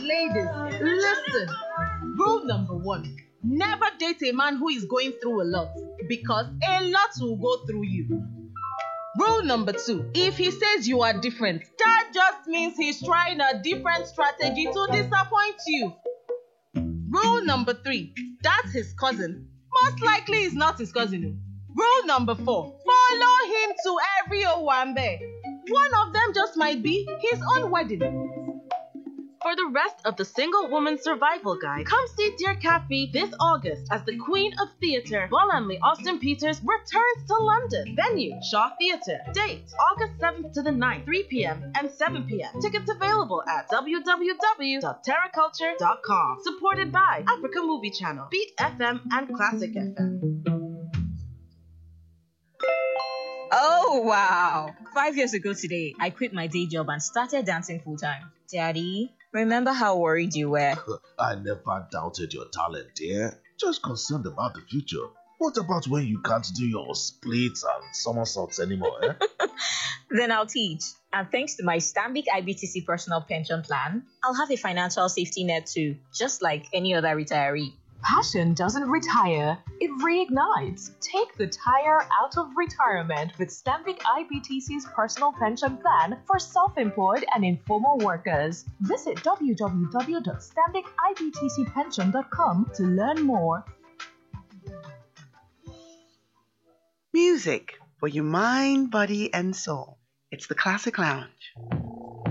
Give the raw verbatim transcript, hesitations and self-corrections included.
ladies, listen. Rule number one. Never date a man who is going through a lot, because a lot will go through you. Rule number two. If he says you are different, that just means he's trying a different strategy to disappoint you. Rule number three. That's his cousin. Most likely it's not his cousin. Rule number four. Follow him to every Owambe. One of them just might be his own wedding. For the rest of the Single Woman Survival Guide, come see Dear Kathy this August as the Queen of Theatre, Bolanley Austin Peters, returns to London. Venue, Shaw Theatre. Date, August seventh to the ninth, three p.m. and seven p.m. Tickets available at w w w dot terraculture dot com. Supported by Africa Movie Channel, Beat F M, and Classic F M. Oh, wow. Five years ago today, I quit my day job and started dancing full-time. Daddy, remember how worried you were? I never doubted your talent, dear. Just concerned about the future. What about when you can't do your splits and somersaults anymore, eh? Then I'll teach. And thanks to my Stanbic I B T C personal pension plan, I'll have a financial safety net too, just like any other retiree. Passion doesn't retire, it reignites. Take the tire out of retirement with Stanbic I B T C's personal pension plan for self-employed and informal workers. Visit w w w dot stanbic i b t c pension dot com to learn more. Music for your mind, body, and soul. It's the Classic Lounge.